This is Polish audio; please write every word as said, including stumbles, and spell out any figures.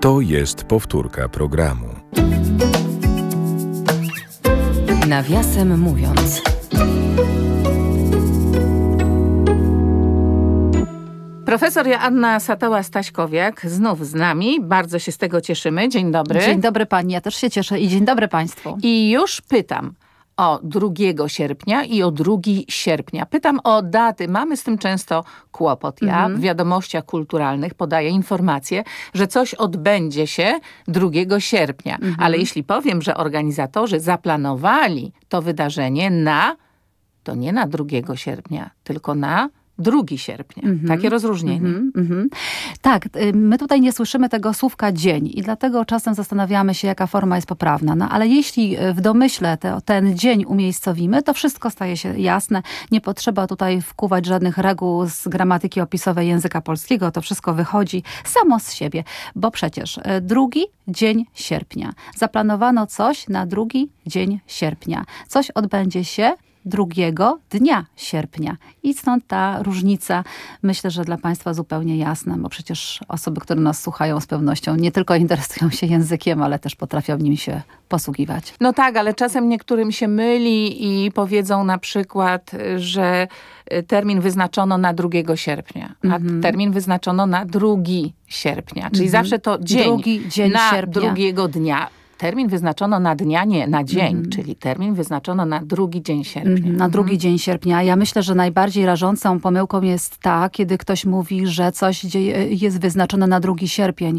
To jest powtórka programu. Nawiasem mówiąc. Profesor Joanna Satoła-Staśkowiak znów z nami. Bardzo się z tego cieszymy. Dzień dobry. Dzień dobry pani, ja też się cieszę i dzień dobry państwu. I już pytam o drugiego sierpnia i o drugiego sierpnia. Pytam o daty. Mamy z tym często kłopot. Ja Mhm. w wiadomościach kulturalnych podaję informację, że coś odbędzie się drugiego sierpnia. Mhm. Ale jeśli powiem, że organizatorzy zaplanowali to wydarzenie na, to nie na drugiego sierpnia, tylko na drugiego sierpnia. Mhm. Takie rozróżnienie. Mhm, mhm. Tak, y, my tutaj nie słyszymy tego słówka dzień i dlatego czasem zastanawiamy się, jaka forma jest poprawna. No ale jeśli w domyśle te, ten dzień umiejscowimy, to wszystko staje się jasne. Nie potrzeba tutaj wkuwać żadnych reguł z gramatyki opisowej języka polskiego. To wszystko wychodzi samo z siebie, bo przecież y, drugi dzień sierpnia. Zaplanowano coś na drugi dzień sierpnia. Coś odbędzie się drugiego dnia sierpnia. I stąd ta różnica, myślę, że dla państwa zupełnie jasna, bo przecież osoby, które nas słuchają z pewnością nie tylko interesują się językiem, ale też potrafią nim się posługiwać. No tak, ale czasem niektórym się myli i powiedzą na przykład, że termin wyznaczono na drugiego sierpnia, a Mhm. termin wyznaczono na drugi sierpnia. Czyli zawsze to dzień, Drugi dzień na sierpnia. drugiego dnia. Termin wyznaczono na dnia, nie na dzień, Mhm. czyli termin wyznaczono na drugi dzień sierpnia. Mhm, Na drugi dzień sierpnia. Ja myślę, że najbardziej rażącą pomyłką jest ta, kiedy ktoś mówi, że coś dzieje- jest wyznaczone na drugi sierpień.